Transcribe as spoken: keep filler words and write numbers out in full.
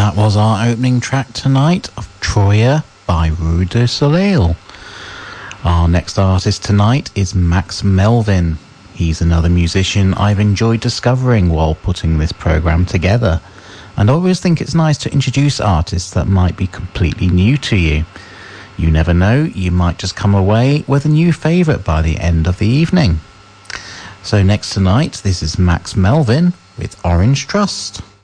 that was our opening track tonight of Troya by Rue du Soleil. Our next artist tonight is Max Melvin. He's another musician I've enjoyed discovering while putting this program together. And I always think it's nice to introduce artists that might be completely new to you. You never know, you might just come away with a new favourite by the end of the evening. So next tonight, this is Max Melvin with Orange Trust.